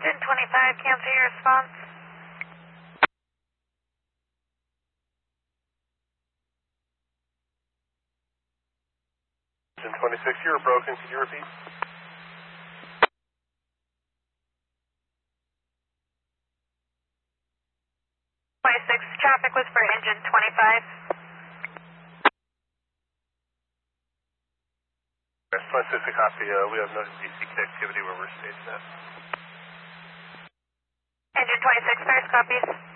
Engine 25, cancel your response. Engine 26, you were broken. Could you repeat? Traffic was for engine 25. Yes, 26, a copy. We have no DCK activity where we're stationed at. Engine 26, first copies.